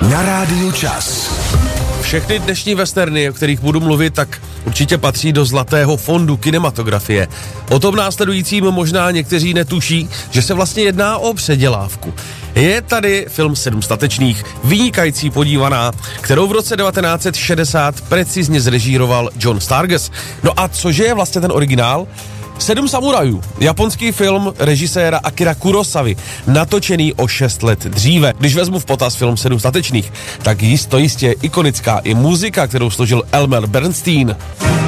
Na rádiu Čas. Všechny dnešní westerny, o kterých budu mluvit, tak určitě patří do zlatého fondu kinematografie. O tom následujícím možná někteří netuší, že se vlastně jedná o předělávku. Je tady film 7 statečných, vynikající podívaná, kterou v roce 1960 precizně zrežíroval John Sturges. No a cože je vlastně ten originál? 7 samurajů, japonský film režiséra Akira Kurosavy, natočený o 6 let dříve. Když vezmu v potaz film 7 statečných, tak jistě ikonická i muzika, kterou složil Elmer Bernstein.